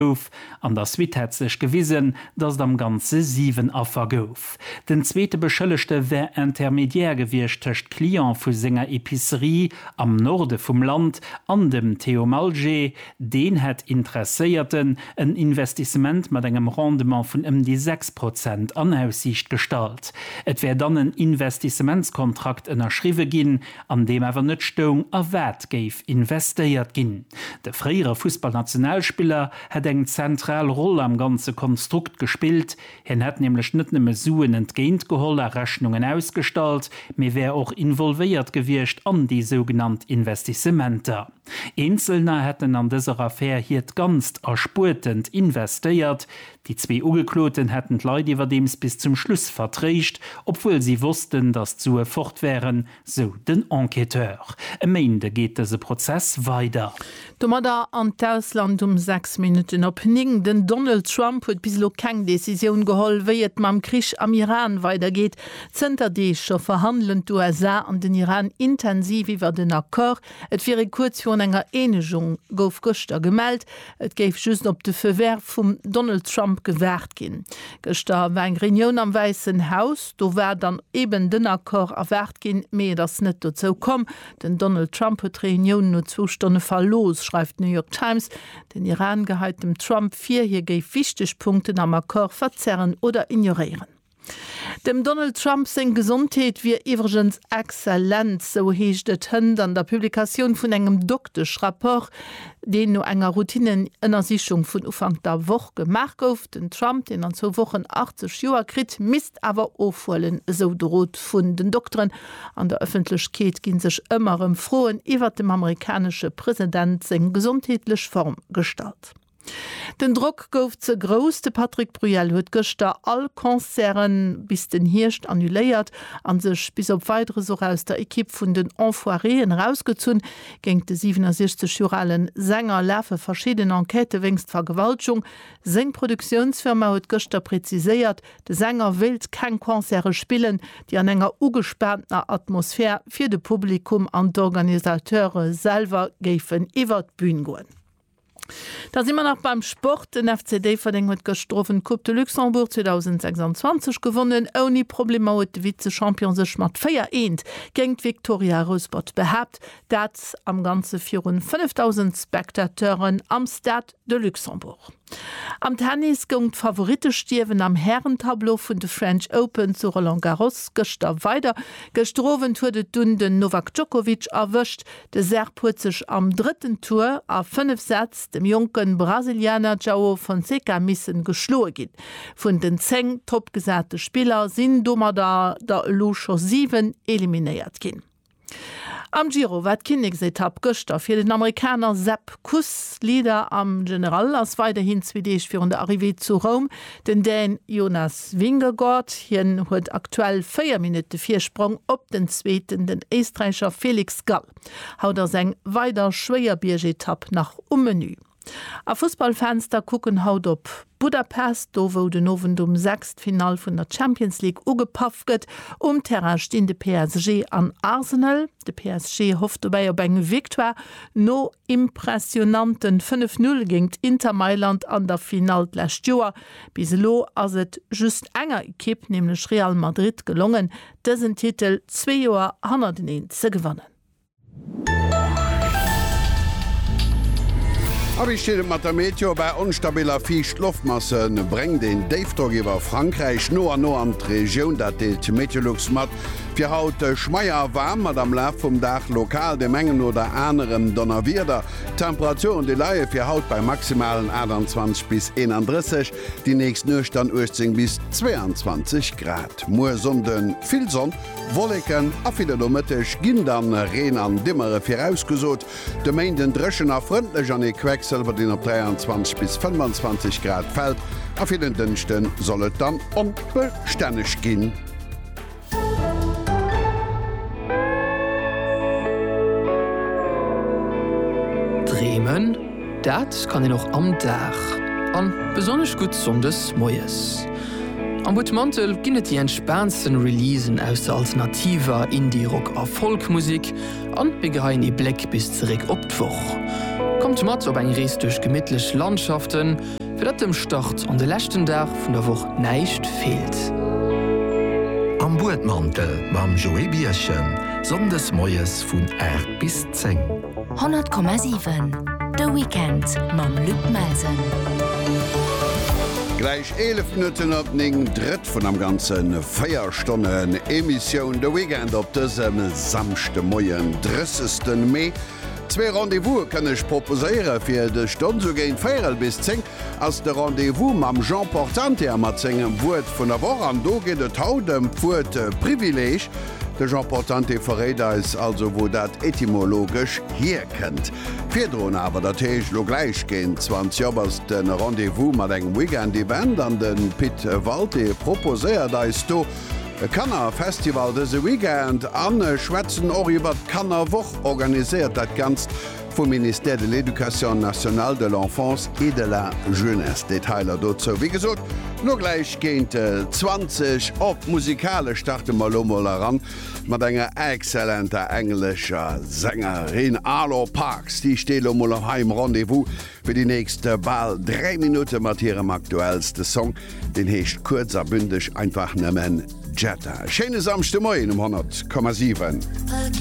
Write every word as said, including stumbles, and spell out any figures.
an der Swiet hat sich gewiesen, dass am ganze sieben Affer gouf. Den zweite Beschëllechte wär intermediär gewircht töcht Klient vu senger Epicerie am Norde vom Land an dem Theo Malger, den het Interesseierten ein Investissement mit engem Rendement von um die sechs Prozent an Aussicht gestalt. Et wär dann ein Investissementskontrakt ënnerschriwe ginn, an dem awer net Stung a Wert geif investiert ginn. De freiere Fußballnationalspieler hat eng zentral Rolle am ganze Konstrukt gespielt, hen hat nämlich net nemme Suen entgeint geholler Rechnungen ausgestalt, mir wär auch involviert gewircht an die sogenannten Investissementer. Einzelne hätten an dieser Affäre hier ganz erspurtend investiert, die zwei Ugekloten hätten Leute überdems bis zum Schluss verträgt, obwohl sie wussten, dass zu fort wären, so den Enquêteur. Am Ende geht dieser Prozess weiter. Da an Ausland um sechs Minuten opning. Den Donald Trump hat bislo keine Decision geholt, wie es mit dem Krieg am Iran weitergeht. Zenterdech schon verhandeln die U S A an den Iran intensiv über den Akkord. Et wäre kurz vor einer Einigung gouf gestern gemeldet. Et gäf just ob de Verwerf vom Donald Trump gewährt gin. Gestern war eine Reunion am Weißen Haus. Da war dann eben den Akkord erwährt gin, mehr das nicht dazu kom. Denn Donald Trump hat die Reunion nur zwei Stunden verlos, schreibt New York Times. Den Iran gehalt dem Trump vier hier geif wichtig Punkte am Akkord verzerren oder ignorieren. Dem Donald Trump seg Gesundheit wie iwwergens exzellent, so heecht et hënd an der Publikation vun engem doktisch Rapport, den no enger Routinenënnersichung vun Ufang der Woch gemacht gouf. Den Trump, den an zo Wochen achtzig Joer krit, misst awer ofwollen so droht vun den Doktoren. An der Öffentlichkeit ginn sech ëmmerem froen iwwer dem amerikanische Präsident seg gesundheitlich Form gestalt. Den Druck gouf ze groß. De Patrick Bruyel huet gëster all Konzern bis den Hirscht annuléiert, an sech bis op weitere so aus der Ekipp vun den Enfoireen rausgezun, géng de siebenundsechzig juralen Sänger läfe verschiedene Enquete wéngst Vergewaltschung. Seng Produktionsfirma huet gëster preziséiert, de Sänger wild kein Konzerne spielen, die an enger ugesperrter Atmosphär fir de Publikum an d'Organisateure selber géiffen iwwer d'Bün goen. Da sind wir noch beim Sport. Den F C D verding huet gestroffen Coupe de Luxembourg zwanzig sechsundzwanzig gewonnen, ohne Probleme huet de Vize-Champion sech mat vier eins gegen Victoria Rosport behabt, dat am ganze fünftausend Spektateuren am Stade de Luxembourg. Am Tennis gongt Favorite stierwen am Herrentableau vun de French Open zu Roland Garros gëster weiter. Gestrowen wurde dun den Novak Djokovic erwischt, de Serb huet sech am dritten Tour a fünf Sätz dem jungen Brasilianer João Fonseca missen geschloe gin. Vun den zehn topgesäte Spieler sinn dummer da der Lucho sieben eliminiert gin. Am Giro wat Kinnigsetapp gëster fir den Amerikaner Sepp Kuss Lieder am General ass weiterhin zwideich fir der Arrivé zu Rom, den Dän Jonas Vingegaard hien huet aktuell vier Minuten Viersprung op den Zweeten den Eestreicher Felix Gall. Haut er seg weiter Schweierbiergetapp nach Ummenü. A Fußballfenster gucken haut op Budapest, do wo den nowen um sechst Final vun der Champions League ugepafft, um Terra stehen de P S G an Arsenal. De P S G hofft dabei op eng Victoire no impressionanten fünf null gegen Inter Mailand an der Final last Joer. Biselo ass et just enger Ekipp, nämlich Real Madrid gelungen, dessen Titel zwei Joer hunderteins ze gewannen. Absteet mat der Meteo bei unstabiler Ficht Luftmassen breng den Dave iwwer Frankreich no an no an d'Regioun, dat deelt Meteorlux mat fir haut Schmeier warm mat am Laf vum Dach lokal de Mengen oder anderem Donnerwierder. Temperaturen de Laie fir haut bei maximalen achtundzwanzig bis einunddreißig, die nächst Nøcht an achtzehn bis zweiundzwanzig Grad. Moersonden vill Sonn, Wolleken a fiderdomëttech ginn dann Reen an Dimmere fir ausgesot. De méint den Drëschen a frontndlech an e Quecksilwer den op dreiundzwanzig bis fünfundzwanzig Grad fällt, a fir den Dënchten sollet dann onbestänneg ginn. Bremen, dat kann ich noch am Dach. An besonders gut sondes Moes. Am Butmantel ginnet die entspannsten Releasen aus der alternativer Indie-Rock a Folkmusik an begehein e Black bis zurück op d'Woch. kommt mat op eng Rees durch gemidtlech Landschaften, fir dat dem Start an de lächten Dach vun der woch neicht fehlt. Am Bootmantel mam Joe Bierchen, sondes Moes vun R bis zehn. hundert Komma sieben The Weekend mam Luc Melsen. Gleich elf Minuten op ning dritt vun am ganzen Feierstonnen Emission The Weekend op dësem samchte Moien dreißigsten Mai. Zwei Rendevous kann ich proposeieren fir de Stunde so gehen feier bis zehn als der Rendevous mam Jean Portante mat zingem Wut vun der Woche an do geht et haut dem Wut Privileg. De Jean Portante Verräder ist also wo dat etymologisch hier kennt. Vierdroen aber dat Teich lo gleich gehen zwanzig Jobers den Rendevous mat eng Weekend Event an den Pit Walte proposéiert da ist du Kanner Festival dese Weekend an Schwetzen oriwwer Kanner woch organisiert dat ganz vum Ministère de l'Éducation nationale de l'Enfance et de la Jeunesse. Detailer dozo wie gesot, no gleich géint zwanzig op musikale starte Malommoler ran, mat enger exzellenter englischer Sängerin Arlo Parks, die stele Mollerheim Rendevous fir die nächste Ball drei Minuten mat ihrem aktuellste Song, den heecht kurzer bündech einfach nëmmen Jetta. Schöne samste Moin um hundert Komma sieben.